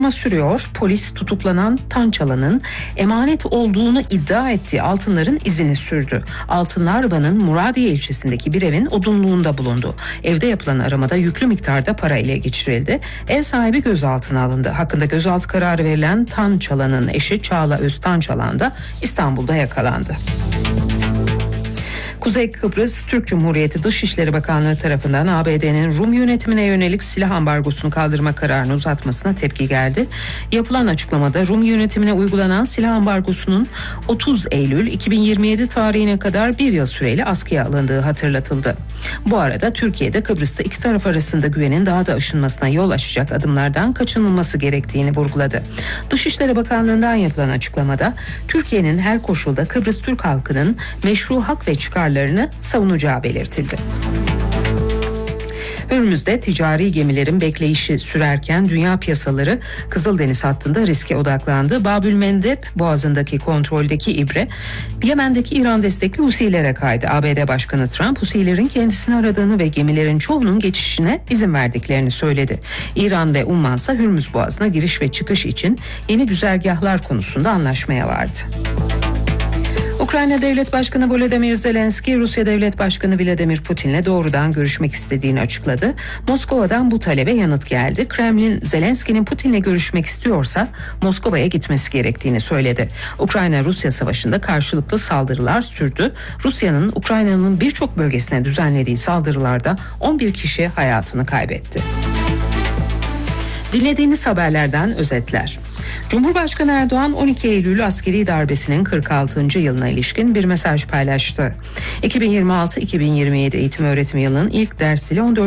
Sürüyor. Polis tutuklanan Tançalan'ın emanet olduğunu iddia ettiği altınların izini sürdü. Altınlar Van'ın Muradiye ilçesindeki bir evin odunluğunda bulundu. Evde yapılan aramada yüklü miktarda para ele geçirildi. Ev sahibi gözaltına alındı. Hakkında gözaltı kararı verilen Tançalan'ın eşi Çağla Öztançalan da İstanbul'da yakalandı. Kuzey Kıbrıs Türk Cumhuriyeti Dışişleri Bakanlığı tarafından ABD'nin Rum yönetimine yönelik silah ambargosunu kaldırma kararını uzatmasına tepki geldi. Yapılan açıklamada Rum yönetimine uygulanan silah ambargosunun 30 Eylül 2027 tarihine kadar bir yıl süreyle askıya alındığı hatırlatıldı. Bu arada Türkiye'de Kıbrıs'ta iki taraf arasında güvenin daha da aşınmasına yol açacak adımlardan kaçınılması gerektiğini vurguladı. Dışişleri Bakanlığı'ndan yapılan açıklamada Türkiye'nin her koşulda Kıbrıs Türk halkının meşru hak ve çıkarlarını savunacağı belirtildi. Hürmüz'de ticari gemilerin bekleyişi sürerken dünya piyasaları Kızıldeniz hattında riske odaklandı. Babülmendeb boğazındaki kontroldeki ibre Yemen'deki İran destekli Husilere kaydı. ABD Başkanı Trump Husilerin kendisini aradığını ve gemilerin çoğunun geçişine izin verdiklerini söyledi. İran ve Umman ise Hürmüz boğazına giriş ve çıkış için yeni güzergahlar konusunda anlaşmaya vardı. Ukrayna Devlet Başkanı Volodymyr Zelenski, Rusya Devlet Başkanı Vladimir Putin'le doğrudan görüşmek istediğini açıkladı. Moskova'dan bu talebe yanıt geldi. Kremlin, Zelenski'nin Putin'le görüşmek istiyorsa Moskova'ya gitmesi gerektiğini söyledi. Ukrayna-Rusya savaşında karşılıklı saldırılar sürdü. Rusya'nın Ukrayna'nın birçok bölgesine düzenlediği saldırılarda 11 kişi hayatını kaybetti. Dinlediğiniz haberlerden özetler. Cumhurbaşkanı Erdoğan 12 Eylül askeri darbesinin 46. yılına ilişkin bir mesaj paylaştı. 2026-2027 eğitim öğretim yılının ilk dersiyle 14